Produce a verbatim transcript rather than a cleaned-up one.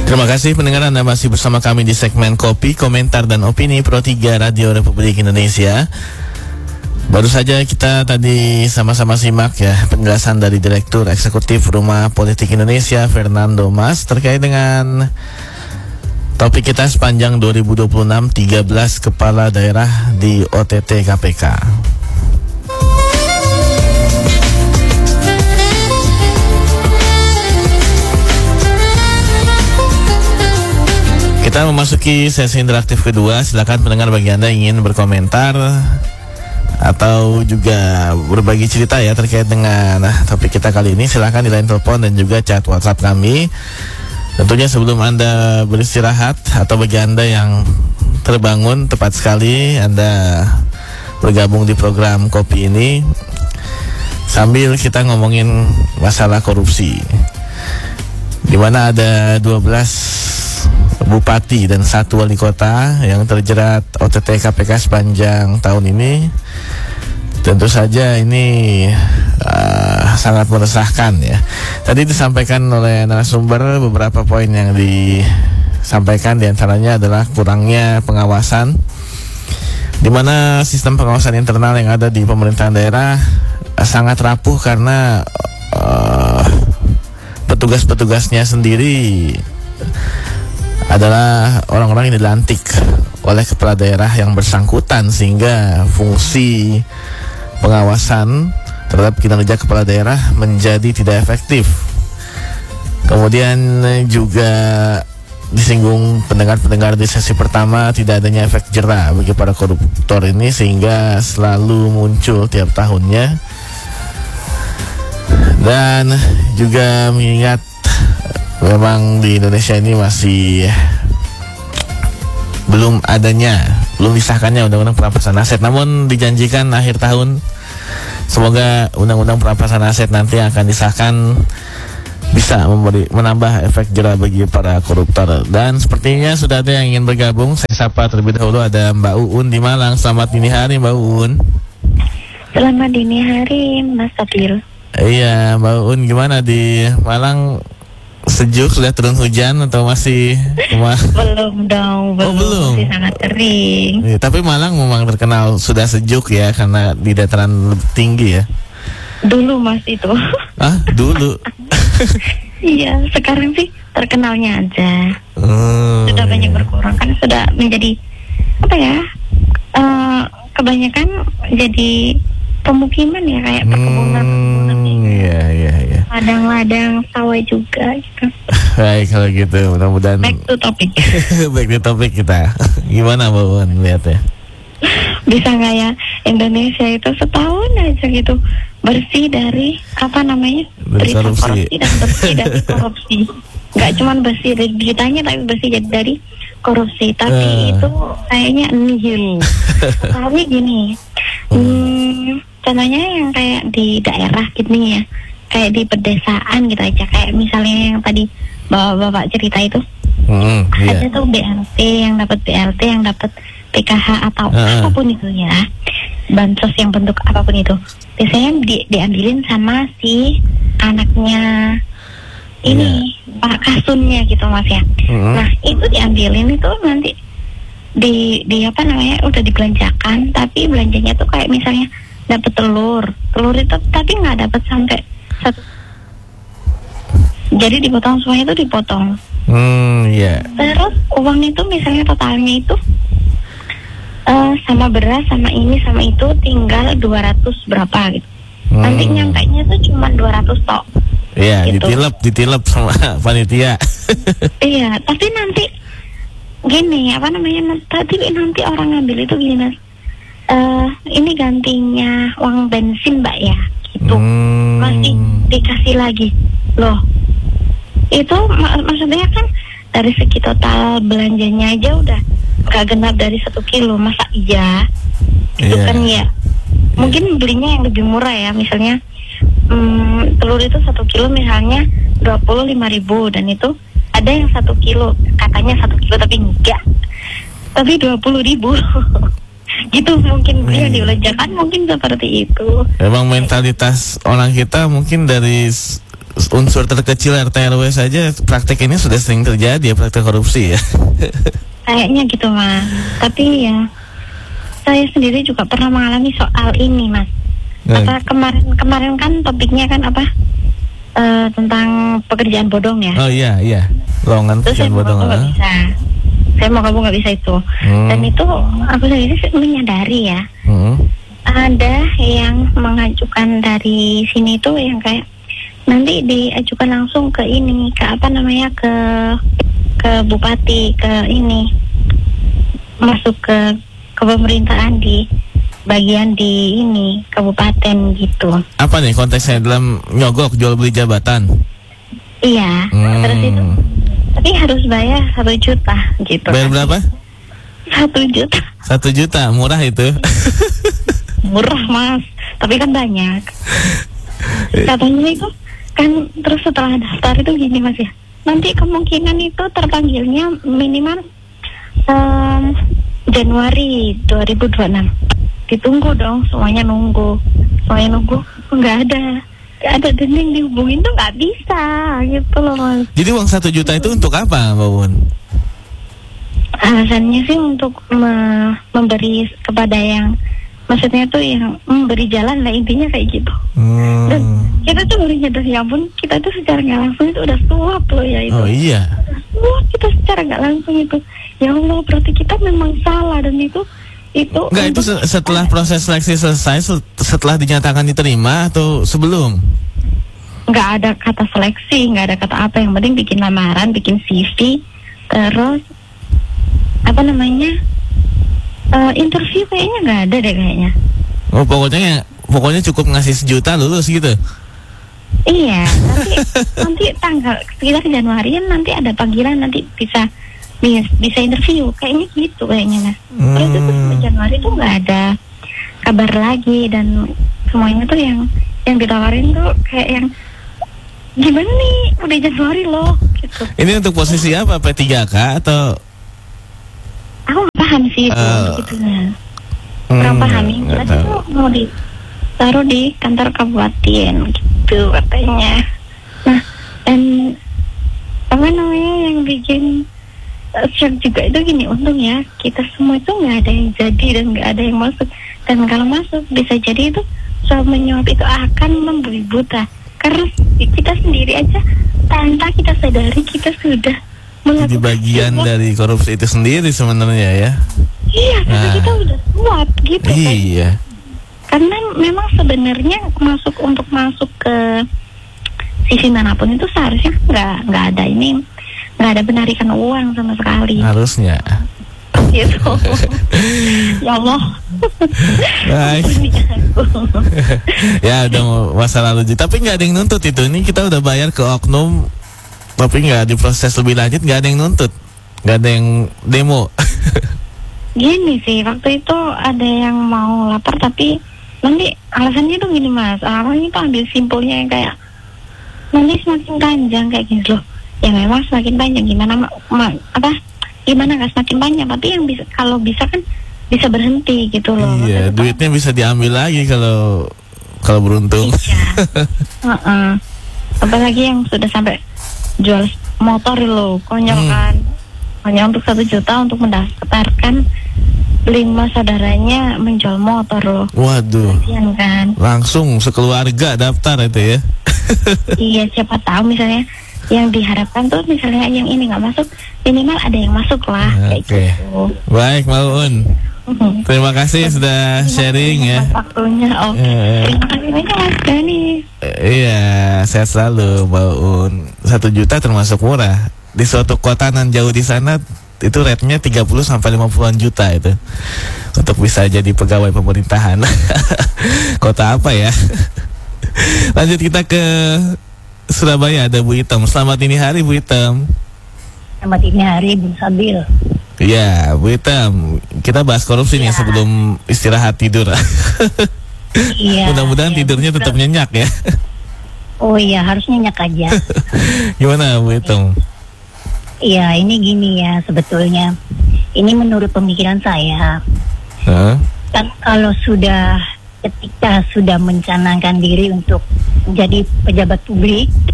Terima kasih pendengar, Anda masih bersama kami di segmen Kopi, Komentar dan Opini Pro tiga Radio Republik Indonesia. Baru saja kita tadi sama-sama simak ya penjelasan dari Direktur Eksekutif Rumah Politik Indonesia Fernando Mas terkait dengan topik kita sepanjang dua ribu dua puluh enam, tiga belas kepala daerah di O T T K P K. Kita memasuki sesi interaktif kedua. Silakan pendengar bagi Anda ingin berkomentar atau juga berbagi cerita ya terkait dengan topik kita kali ini, silakan di line telepon dan juga chat WhatsApp kami. Tentunya sebelum Anda beristirahat atau bagi Anda yang terbangun tepat sekali Anda bergabung di program Kopi ini sambil kita ngomongin masalah korupsi, di mana ada dua belas bupati dan satu wali kota yang terjerat O T T K P K sepanjang tahun ini. Tentu saja ini uh, sangat meresahkan ya. Tadi disampaikan oleh narasumber beberapa poin yang disampaikan, diantaranya adalah kurangnya pengawasan, di mana sistem pengawasan internal yang ada di pemerintahan daerah uh, sangat rapuh karena uh, petugas-petugasnya sendiri adalah orang-orang yang dilantik oleh kepala daerah yang bersangkutan, sehingga fungsi pengawasan terhadap kinerja kepala daerah menjadi tidak efektif. Kemudian juga disinggung pendengar-pendengar di sesi pertama tidak adanya efek jera bagi para koruptor ini, sehingga selalu muncul tiap tahunnya. Dan juga mengingat memang di Indonesia ini masih belum adanya, belum disahkannya Undang-Undang Perampasan Aset. Namun dijanjikan akhir tahun semoga Undang-Undang Perampasan Aset nanti akan disahkan bisa memberi menambah efek jera bagi para koruptor. Dan sepertinya sudah ada yang ingin bergabung. Saya sapa terlebih dahulu, ada Mbak Uun di Malang. Selamat dini hari Mbak Uun. Selamat dini hari Mas Fadil. Iya Mbak Uun, gimana di Malang? Sejuk, sudah turun hujan atau masih cuma... Belum dong, belum, oh, belum. Masih sangat kering. Ya, tapi Malang memang terkenal sudah sejuk ya, karena di dataran tinggi ya. Dulu Mas itu. Ah, dulu. Iya, sekarang sih terkenalnya aja. Oh, sudah iya. banyak berkurang, kan sudah menjadi apa ya? Uh, kebanyakan jadi pemukiman ya, kayak perkebunan. Hmm, iya, iya, iya. Ladang-ladang sawah juga gitu. Baik kalau gitu, mudah-mudahan Back to topic. Back to topic kita. Gimana Mbak Wan lihatnya? Bisa nggak ya Indonesia itu setahun aja gitu bersih dari apa namanya dari korupsi. korupsi dan bersih dari korupsi. Nggak cuma bersih dari beritanya, tapi bersih jadi dari korupsi. Tapi uh. itu kayaknya nihil. Tapi gini, hmm, contohnya yang kayak di daerah gini ya, kayak di pedesaan gitu aja, kayak misalnya yang tadi bapak-bapak cerita itu, hmm, iya. ada tuh B L T yang dapat B L T, yang dapat P K H atau uh. apapun itu ya, bansos yang bentuk apapun itu, biasanya di, diambilin sama si anaknya ini, yeah. Pak Kasunnya gitu Mas ya. Uh. Nah itu diambilin itu nanti di di apa namanya udah dibelanjakan, tapi belanjanya tuh kayak misalnya dapat telur, telur itu tapi nggak dapat sampai satu. Jadi dipotong semuanya itu dipotong. Hmm, iya. Yeah. Terus uang itu misalnya totalnya itu uh, sama beras, sama ini, sama itu tinggal dua ratus berapa gitu. Hmm. Nanti nyampainya tuh cuma dua ratus tok. Iya, gitu. ditilep, ditilep sama panitia. Iya, tapi nanti gini, apa namanya? Tapi nanti orang ngambil itu gini Mas. Uh, ini gantinya uang bensin Mbak ya, gitu. Hmm. Masih dikasih lagi, loh. Itu mak- maksudnya kan dari segi total belanjanya aja udah nggak genap dari satu kilo, masa iya? Itu yeah. kan ya. Mungkin belinya yang lebih murah ya, misalnya hmm, telur itu satu kilo misalnya dua puluh lima ribu, dan itu ada yang satu kilo katanya satu kilo tapi enggak, tapi dua puluh ribu. Gitu mungkin beliau hmm. dibelanjakan mungkin seperti itu. Emang mentalitas orang kita mungkin dari unsur terkecil R T R W saja praktek ini sudah sering terjadi ya, praktek korupsi ya. Kayaknya gitu mas. Tapi ya saya sendiri juga pernah mengalami soal ini mas. Apa kemarin kemarin kan topiknya kan apa uh, tentang pekerjaan bodong ya. Oh iya iya. Lowongan pekerjaan bodong. Saya mau nggak bisa. Saya mau kamu nggak bisa itu. Hmm. Dan itu aku sendiri menyadari ya. Hmm. Ada yang mengajukan dari sini tuh yang kayak nanti diajukan langsung ke ini, ke apa namanya, ke ke bupati, ke ini, masuk ke ke pemerintahan di bagian di ini kabupaten gitu. Apa nih konteksnya, dalam nyogok jual beli jabatan? Iya. Hmm. Terus itu tapi harus bayar satu juta gitu. Bayar berapa? Satu juta. Satu juta, murah itu? Murah mas, tapi kan banyak. Katanya itu kan, terus setelah daftar itu gini mas ya, nanti kemungkinan itu terpanggilnya minimal um, Januari dua ribu dua puluh enam. Ditunggu dong, semuanya nunggu, semuanya nunggu, nggak ada, nggak ada dinding dihubungin tuh nggak bisa gitu loh mas. Jadi uang satu juta itu untuk apa Mbak Bun? Alasannya sih untuk me- memberi kepada yang, maksudnya tuh yang memberi jalan lah, intinya kayak gitu. Hmm. Dan kita tuh baru nyadar, ya ampun, kita tuh secara nggak langsung itu udah suap loh ya itu. Oh iya. Suap kita secara nggak langsung itu. Ya Allah, berarti kita memang salah, dan itu itu. Enggak, itu setelah proses seleksi selesai, setelah dinyatakan diterima atau sebelum? Nggak ada kata seleksi, nggak ada kata apa, yang penting bikin lamaran, bikin C V, terus apa namanya? Uh, interview kayaknya nggak ada deh kayaknya. Oh pokoknya pokoknya cukup ngasih sejuta lulus gitu. Iya, nanti nanti tanggal sekitar Januarian nanti ada panggilan, nanti bisa bisa, bisa interview kayaknya gitu kayaknya mas. Hmm. Terus itu sampai Januari tuh nggak ada kabar lagi, dan semuanya tuh yang yang ditawarin tuh kayak yang gimana nih, udah Januari loh gitu. Ini untuk posisi apa, P tiga K atau? Aku nggak paham sih itu uh, gitunya. Kurang hmm, paham. Tapi tuh mau ditaruh di kantor kabupaten gitu katanya. Nah, dan apa namanya yang bikin uh, shock juga itu gini, untung ya kita semua itu nggak ada yang jadi dan nggak ada yang masuk. Dan kalau masuk bisa jadi itu soal menyuap itu akan memberi buta. Karena kita sendiri aja tanpa kita sadari kita sudah jadi bagian dari korupsi itu sendiri sebenarnya ya. Iya, karena nah, kita udah suap gitu. Iya. Kan? Karena memang sebenarnya masuk untuk masuk ke sisi manapun itu seharusnya nggak nggak ada ini, nggak ada penarikan uang sama sekali. Harusnya. Gitu. Ya Allah. Baik. Ya udah masa lalu. Tapi nggak ada yang nuntut itu. Ini kita udah bayar ke oknum, tapi nggak diproses lebih lanjut, nggak ada yang nuntut, nggak ada yang demo. Gini sih, waktu itu ada yang mau lapor, tapi nanti alasannya tuh gini mas, awalnya itu ambil simpulnya yang kayak nanti semakin panjang kayak gini loh. Ya memang semakin panjang, gimana ma- ma- apa gimana nggak semakin panjang, tapi yang bisa, kalau bisa kan bisa berhenti gitu loh. Iya, duitnya bisa diambil lagi kalau kalau beruntung. Iya. uh-uh. Apalagi yang sudah sampai jual motor lo, konyol hmm. kan. Hanya untuk satu juta untuk mendaftarkan lima saudaranya menjual motor lo. Waduh. Kasian kan. Langsung sekeluarga daftar itu ya. Iya, siapa tahu misalnya yang diharapkan tuh misalnya yang ini nggak masuk, minimal ada yang masuk lah. Oke. Okay. Gitu. Baik, Maun. Terima kasih sudah sharing ya. Waktunya. Oke. Okay. Terima kasih banyak Mas Dani. Iya, sehat selalu Mbak Un. Satu juta termasuk murah. Di suatu kota nan jauh di sana itu rate-nya tiga puluh sampai lima puluhan juta itu. Untuk bisa jadi pegawai pemerintahan. Kota apa ya? Lanjut kita ke Surabaya, ada Bu Item. Selamat dini hari Bu Item. Selamat dini hari Bung Sabil. Iya, Bu Item. Kita bahas korupsi ya. Nih sebelum istirahat tidur. Iya. Mudah-mudahan ya, tidurnya tetap nyenyak ya. Oh iya, harus nyenyak aja. Gimana Bu Item? Iya, ini gini ya sebetulnya. Ini menurut pemikiran saya. Huh? Kan kalau sudah ketika sudah mencanangkan diri untuk menjadi pejabat publik,